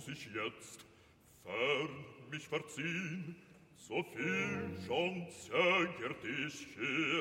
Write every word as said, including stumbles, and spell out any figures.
muss ich jetzt fern mich verziehn, so viel schon zögert ich hier